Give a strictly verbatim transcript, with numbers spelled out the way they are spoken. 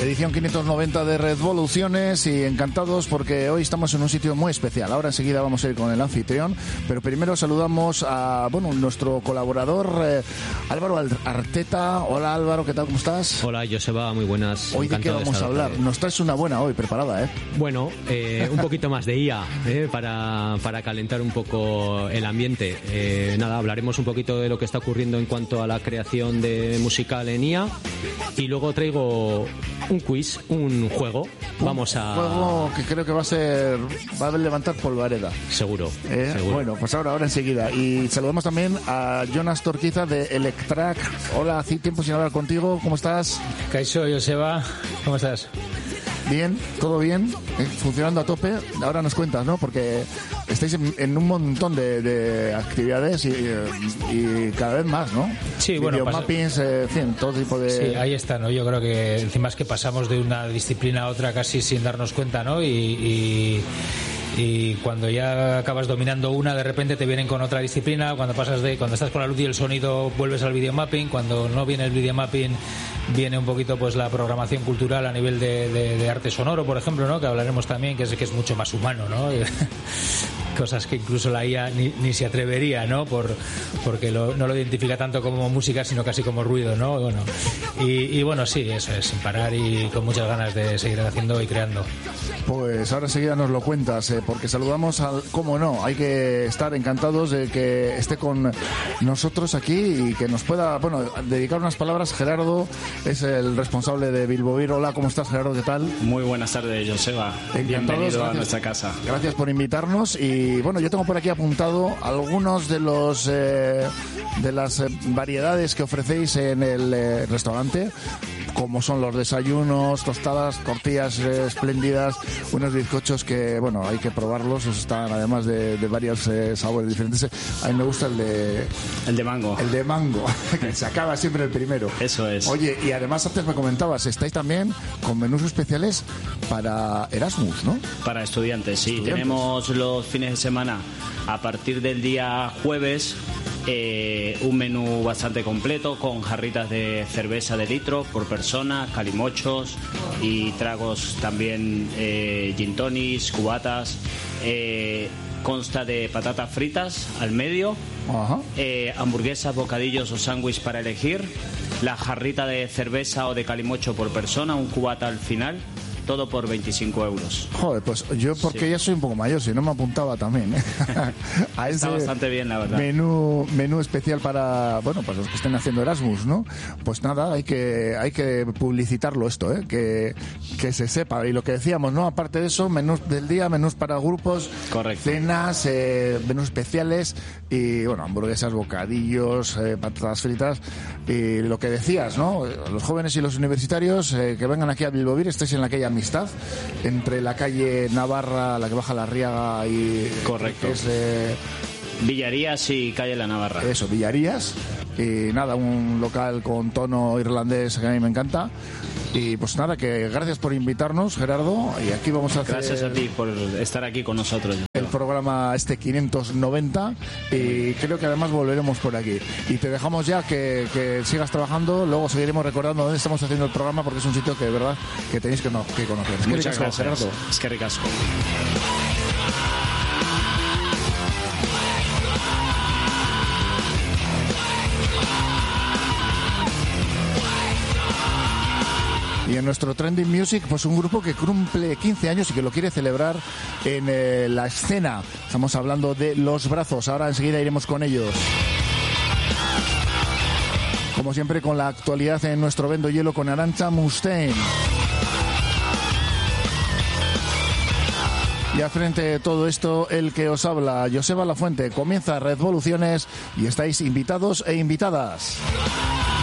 edición quinientos noventa de Revoluciones, y encantados porque hoy estamos en un sitio muy especial. Ahora enseguida vamos a ir con el anfitrión, pero primero saludamos a, bueno, nuestro colaborador eh, Álvaro Arteta. Hola Álvaro, ¿qué tal? ¿Cómo estás? Hola Joseba, muy buenas. Hoy de qué vamos a hablar. Nos traes una buena hoy preparada, ¿eh? Bueno, eh, un poquito más de I A eh, para, para calentar un poco el ambiente. Eh, nada, hablaremos un poquito de lo que está ocurriendo en cuanto a la creación de musical en I A, y luego traigo un quiz, un juego. Vamos a... Un juego que creo que va a ser... va a levantar polvareda. Seguro, eh, seguro. Bueno, pues ahora, ahora enseguida. Y saludamos también a Jonas Torquiza de Electrack. Hola, hace tiempo sin hablar contigo. ¿Cómo estás? Kaixo, Joseba. ¿Cómo estás? Bien, todo bien, eh, funcionando a tope. Ahora nos cuentas, ¿no? Porque estáis en, en un montón de, de actividades y, y cada vez más, ¿no? Sí, bueno, videomappings, eh, en fin, todo tipo de... Sí, ahí está, ¿no? Yo creo que encima es que pasamos de una disciplina a otra casi sin darnos cuenta, ¿no? Y... y... y cuando ya acabas dominando una, de repente te vienen con otra disciplina. Cuando pasas de cuando estás con la luz y el sonido, vuelves al videomapping. Cuando no viene el videomapping, viene un poquito pues la programación cultural a nivel de, de, de arte sonoro, por ejemplo, ¿no? Que hablaremos también, que es que es mucho más humano, ¿no? Cosas que incluso la I A ni, ni se atrevería, ¿no? Por, porque lo, no lo identifica tanto como música, sino casi como ruido, ¿no? Bueno, y, y bueno, sí, eso es, sin parar y con muchas ganas de seguir haciendo y creando. Pues ahora enseguida nos lo cuentas, eh, porque saludamos al... ¿Cómo no? Hay que estar encantados de que esté con nosotros aquí y que nos pueda, bueno, dedicar unas palabras. Gerardo es el responsable de Bilbovir. Hola, ¿cómo estás, Gerardo? ¿Qué tal? Muy buenas tardes, Joseba. Bienvenido gracias, a nuestra casa. Gracias por invitarnos. Y bueno, yo tengo por aquí apuntado algunos de los eh, de las eh, variedades que ofrecéis en el eh, restaurante, como son los desayunos, tostadas, tortillas eh, espléndidas, unos bizcochos que, bueno, hay que probarlos. Están además de, de varios eh, sabores diferentes. A mí me gusta el de... El de mango. El de mango, que se acaba siempre el primero. Eso es. Oye, y además antes me comentabas, estáis también con menús especiales para Erasmus, ¿no? Para estudiantes, sí. Estudiantes. Tenemos los fines de semana, a partir del día jueves, eh, un menú bastante completo con jarritas de cerveza de litro por persona, calimochos y tragos también, eh, gin tonics, cubatas. Eh, consta de patatas fritas al medio, Ajá. eh, hamburguesas, bocadillos o sándwich para elegir, la jarrita de cerveza o de calimocho por persona, un cubata al final. Todo por veinticinco euros. Joder, pues yo porque sí. Ya soy un poco mayor, si no me apuntaba también, ¿eh? A ese Está bastante bien, la verdad. Menú, menú especial para, bueno, para los que estén haciendo Erasmus, ¿no? Pues nada, hay que hay que publicitarlo esto, ¿eh? Que, que se sepa. Y lo que decíamos, ¿no? Aparte de eso, menús del día, menús para grupos, correcto, cenas, eh, menús especiales y, bueno, hamburguesas, bocadillos, eh, patatas fritas. Y lo que decías, ¿no? Los jóvenes y los universitarios eh, que vengan aquí a Bilbovir, estéis en aquella amistad entre la calle Navarra, la que baja la Riaga y... Correcto. Que es, eh, Villarías y calle La Navarra. Eso, Villarías. Y nada, un local con tono irlandés que a mí me encanta. Y pues nada, que gracias por invitarnos, Gerardo. Y aquí vamos a hacer... Gracias a ti por estar aquí con nosotros. El programa este quinientos noventa. Y creo que además volveremos por aquí. Y te dejamos ya que, que sigas trabajando. Luego seguiremos recordando dónde estamos haciendo el programa, porque es un sitio que de verdad que tenéis que, no, que conocer. Es Muchas que gracias, Gerardo. Es que ricasco. Y en nuestro Trending Music, pues un grupo que cumple quince años y que lo quiere celebrar en eh, la escena. Estamos hablando de Los Brazos. Ahora enseguida iremos con ellos. Como siempre, con la actualidad en nuestro Vendo Hielo con Arantxa Mustaine. Y al frente de todo esto, el que os habla, Joseba Lafuente. Comienza Revoluciones y estáis invitados e invitadas.